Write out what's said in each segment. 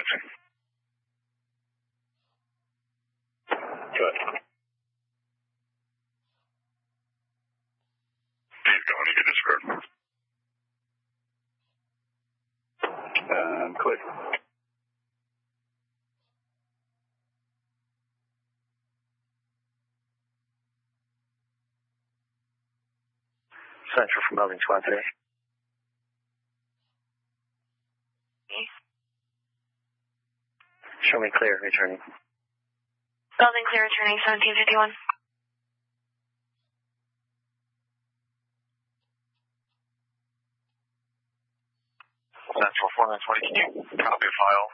answer. Good. Dave County, get discard. Clear. Central from Building 23. Show me clear, returning. Building clear, returning 1751. Central 4920, can you copy a file?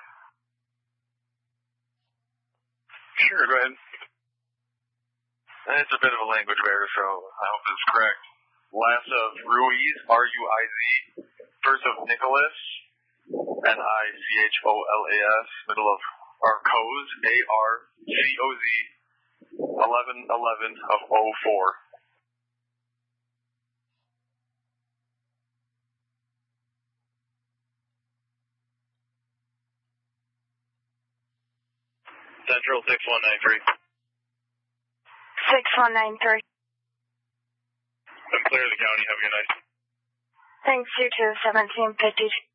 Sure, go ahead. It's a bit of a language barrier, so I hope this is correct. Last of Ruiz, R-U-I-Z. First of Nicholas, N-I-C-H-O-L-A-S. Middle of Arcoz, A-R-C-O-Z. 11/11 of 04. Central 6193. 6193. I'm clear of the county. Have a good night. Thanks, you too, 1752.